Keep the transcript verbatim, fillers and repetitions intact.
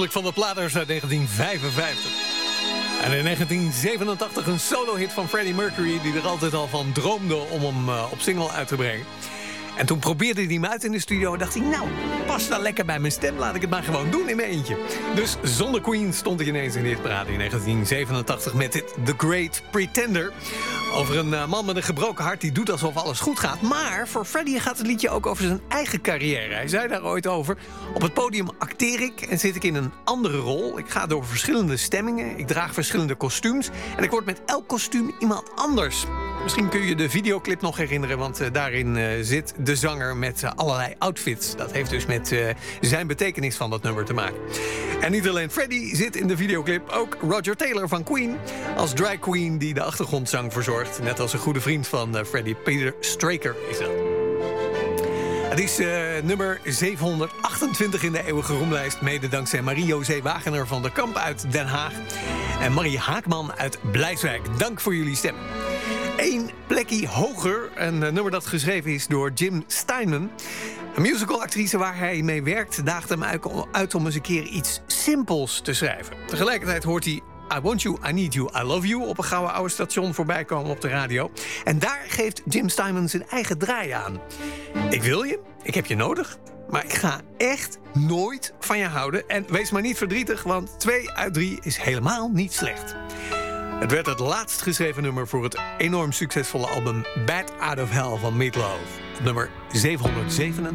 Van de Platers uit negentien vijfenvijftig. En in negentien zevenentachtig een solo-hit van Freddie Mercury... die er altijd al van droomde om hem uh, op single uit te brengen. En toen probeerde hij hem uit in de studio en dacht hij... nou, past wel lekker bij mijn stem, laat ik het maar gewoon doen in mijn eentje. Dus zonder Queen stond hij ineens in de hitparade in negentien zevenentachtig... met dit The Great Pretender. Over een uh, man met een gebroken hart die doet alsof alles goed gaat. Maar voor Freddie gaat het liedje ook over zijn eigen carrière. Hij zei daar ooit over: op het podium acteer ik en zit ik in een andere rol. Ik ga door verschillende stemmingen, ik draag verschillende kostuums... en ik word met elk kostuum iemand anders. Misschien kun je de videoclip nog herinneren... want uh, daarin uh, zit de zanger met uh, allerlei outfits. Dat heeft dus met uh, zijn betekenis van dat nummer te maken. En niet alleen Freddie zit in de videoclip... ook Roger Taylor van Queen als drag queen die de achtergrondzang verzorgt. Net als een goede vriend van uh, Freddie, Peter Straker is dat. Het is uh, nummer zevenhonderdachtentwintig in de eeuwige roemlijst... mede dankzij Marie-José Wagener van der Kamp uit Den Haag... en Marie Haakman uit Blijswijk. Dank voor jullie stem. Eén plekje hoger, een uh, nummer dat geschreven is door Jim Steinman... een musicalactrice waar hij mee werkt... daagt hem uit om eens een keer iets simpels te schrijven. Tegelijkertijd hoort hij I Want You, I Need You, I Love You... op een gouden oude station voorbij komen op de radio. En daar geeft Jim Steinman zijn eigen draai aan. Ik wil je, ik heb je nodig... maar ik ga echt nooit van je houden. En wees maar niet verdrietig, want twee uit drie is helemaal niet slecht. Het werd het laatst geschreven nummer voor het enorm succesvolle album Bad Out of Hell van Meat Loaf. Nummer zevenhonderdzevenentachtig.